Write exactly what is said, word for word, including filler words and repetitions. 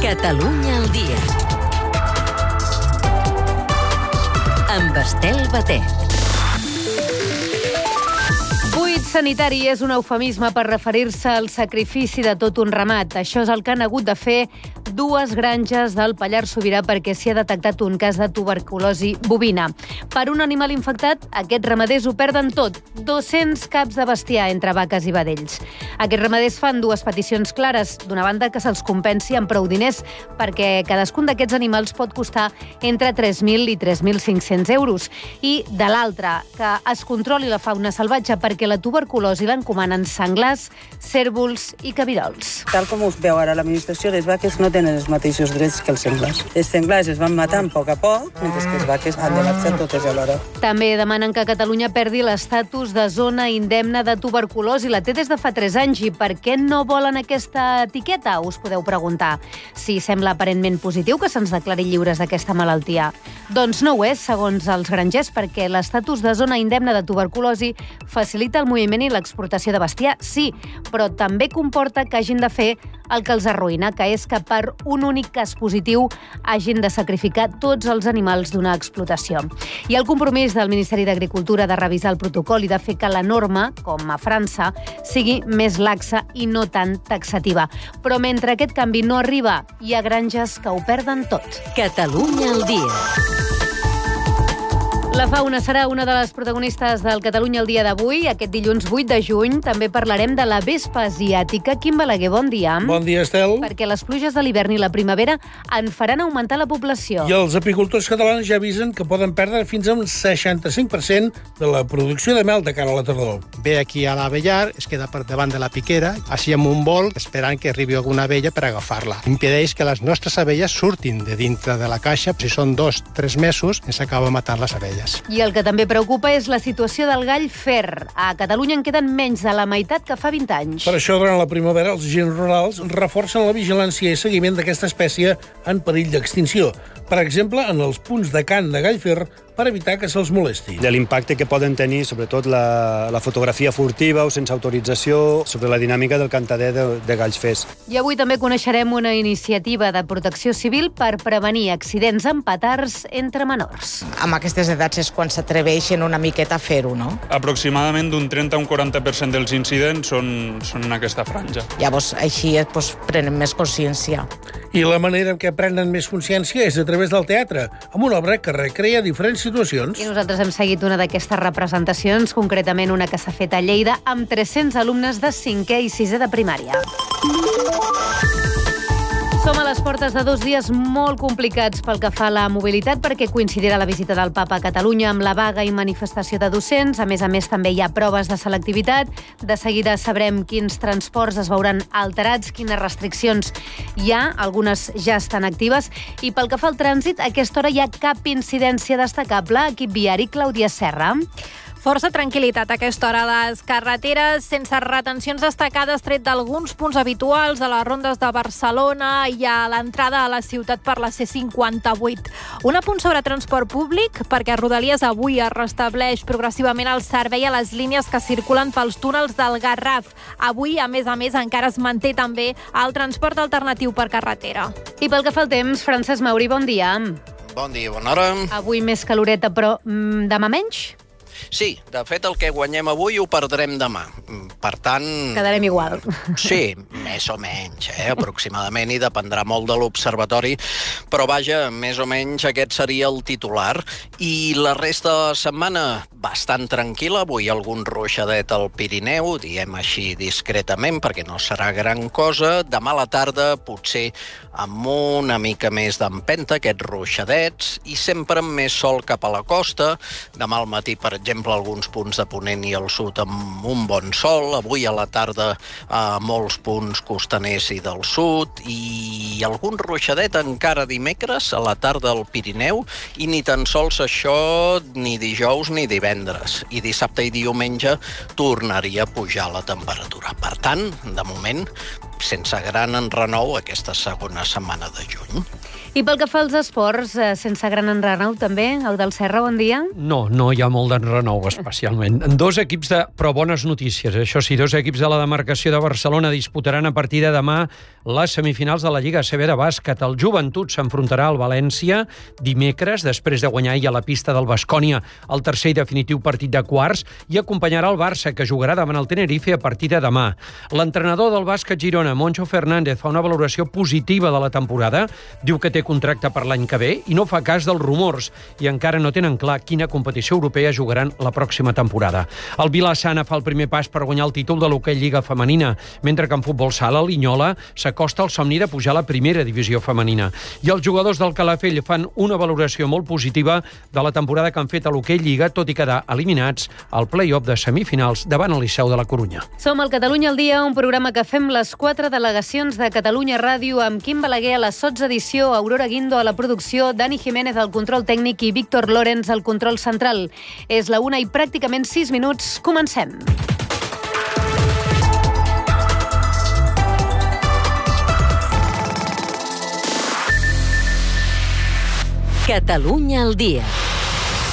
Catalunya al dia. Amb Estel Batet. Buit sanitari és un eufemisme per referir-se al sacrifici de tot un ramat. Això és el que han hagut de fer dues granges del Pallars Sobirà perquè s'hi ha detectat un cas de tuberculosi bovina. Per un animal infectat, aquests ramaders ho perden tot. dos-cents caps de bestiar entre vaques i vedells. Aquests ramaders fan dues peticions clares. D'una banda, que se'ls compensi amb prou diners, perquè cadascun d'aquests animals pot costar entre tres mil i tres mil cinc-cents euros. I, de l'altra, que es controli la fauna salvatge, perquè la tuberculosi l'encomanen senglars, cérvols i cabirols. Tal com us veu ara l'administració, les vaques no tenen els mateixos drets que els senglars. Els senglars es van matant a poc a poc, mentre que les vaques han de marxar totes alhora. També demanen que Catalunya perdi l'estatus de zona indemna de tuberculosi. La té des de fa tres anys i per què no volen aquesta etiqueta? Us podeu preguntar. Si sembla aparentment positiu que se'ns declari lliures d'aquesta malaltia. Doncs no ho és, segons els grangers, perquè l'estatus de zona indemna de tuberculosi facilita el moviment i l'exportació de bestiar, sí, però també comporta que hagin de fer el que els arruïna, que és que per un únic cas positiu hagin de sacrificar tots els animals d'una explotació. I el compromís del Ministeri d'Agricultura de revisar el protocol i de fer que la norma, com a França, sigui més laxa i no tan taxativa. Però mentre aquest canvi no arriba, hi ha granges que ho perden tot. Catalunya al dia. La fauna serà una de les protagonistes del Catalunya al dia d'avui. Aquest dilluns vuit de juny també parlarem de la vespa asiàtica. Quim Balaguer, bon dia. Bon dia, Estel. Perquè les pluges de l'hivern i la primavera en faran augmentar la població. I els apicultors catalans ja avisen que poden perdre fins a un seixanta-cinc per cent de la producció de mel de cara a la tardor. Ve aquí a l'abellar, es queda per davant de la piquera, així amb un vol, esperant que arribi alguna abella per agafar-la. Impedeix que les nostres abelles surtin de dintre de la caixa. Si són dos, tres mesos, ens acaba matant les abelles. I el que també preocupa és la situació del gall fer. A Catalunya en queden menys de la meitat que fa vint anys. Per això, durant la primavera, els agents rurals reforcen la vigilància i seguiment d'aquesta espècie en perill d'extinció. Per exemple, en els punts de cant de gall fer, per evitar que se'ls molesti. De l'impacte que poden tenir, sobretot la, la fotografia furtiva o sense autorització, sobre la dinàmica del cantader de, de galls fers. I avui també coneixerem una iniciativa de protecció civil per prevenir accidents amb petards entre menors. Amb aquestes edats és quan s'atreveixen una miqueta a fer-ho, no? Aproximadament d'un trenta a un quaranta per cent dels incidents són, són en aquesta franja. Llavors, així doncs, prenen més consciència. I la manera en què prenen més consciència és a través del teatre, amb una obra que recrea diferents situacions. I nosaltres hem seguit una d'aquestes representacions, concretament una que s'ha fet a Lleida, amb tres-cents alumnes de cinquè i sisè de primària. Som a les portes de dos dies molt complicats pel que fa a la mobilitat, perquè coincidirà la visita del Papa a Catalunya amb la vaga i manifestació de docents. A més a més, també hi ha proves de selectivitat. De seguida sabrem quins transports es veuran alterats, quines restriccions hi ha. Algunes ja estan actives. I pel que fa al trànsit, a aquesta hora hi ha cap incidència destacable. Equip viari, Clàudia Serra. Força tranquil·litat a aquesta hora a les carreteres, sense retencions destacades, tret d'alguns punts habituals a les rondes de Barcelona i a l'entrada a la ciutat per la C cinquanta-vuit. Un apunt sobre transport públic, perquè a Rodalies avui es restableix progressivament el servei a les línies que circulen pels túnels del Garraf. Avui, a més a més, encara es manté també el transport alternatiu per carretera. I pel que fa al temps, Francesc Mauri, bon dia. Bon dia, bona hora. Avui més caloreta, però mm, demà menys? Sí, de fet, el que guanyem avui ho perdrem demà. Per tant... Quedarem igual. Sí, més o menys, eh, aproximadament, i dependrà molt de l'observatori, però vaja, més o menys aquest seria el titular. I la resta de setmana, bastant tranquil·la. Avui algun ruixadet al Pirineu, diem així discretament, perquè no serà gran cosa. Demà a la tarda, potser amb una mica més d'empenta, aquests ruixadets, i sempre amb més sol cap a la costa. Demà al matí, per exemple, alguns punts de Ponent i al sud amb un bon sol. Avui a la tarda a molts punts costaners i del sud, i algun ruixadet encara dimecres a la tarda al Pirineu, i ni tan sols això ni dijous ni divendres. I dissabte i diumenge tornaria a pujar la temperatura. Per tant, de moment, sense gran enrenou aquesta segona setmana de juny. I pel que fa als esports, sense gran enrenou també, el del Serra, bon dia. No, no hi ha molt d'enrenou, especialment. Dos equips de... però bones notícies. Això sí, dos equips de la demarcació de Barcelona disputaran a partir de demà les semifinals de la Lliga A C B de bàsquet. El Joventut s'enfrontarà al València dimecres, després de guanyar ahir a la pista del Baskonia el tercer i definitiu partit de quarts, i acompanyarà el Barça, que jugarà davant el Tenerife a partir de demà. L'entrenador del bàsquet Girona, Moncho Fernández, fa una valoració positiva de la temporada, diu que té contracte per l'any que ve i no fa cas dels rumors, i encara no tenen clar quina competició europea jugaran la pròxima temporada. El Vilassana fa el primer pas per guanyar el títol de l'hoquei Lliga Femenina, mentre que en futbol sala l'Inyola s'acosta al somni de pujar a la primera divisió femenina. I els jugadors del Calafell fan una valoració molt positiva de la temporada que han fet a l'hoquei Lliga, tot i quedar eliminats al play-off de semifinals davant el Liceu de la Corunya. Som al Catalunya al dia, un programa que fem les quatre delegacions de Catalunya Ràdio, amb Quim Balaguer a la sotsedició, Aurora Guindo a la producció, Dani Jiménez al control tècnic i Víctor Lorenz al control central. És la una i pràcticament sis minuts. Comencem. Catalunya al dia.